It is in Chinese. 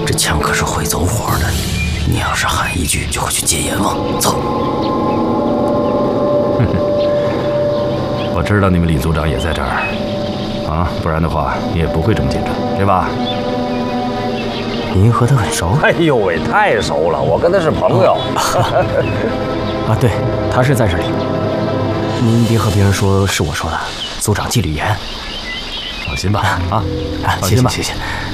这枪可是会走火的，你要是喊一句，就会去接阎王。走。 我知道你们李组长也在这儿，啊，不然的话你也不会这么紧张，对吧？ 您和他很熟？ 哎呦喂，太熟了，我跟他是朋友。 啊，对，他是在这里。您别和别人说是我说的，组长纪律严。 放心吧，啊， 谢谢。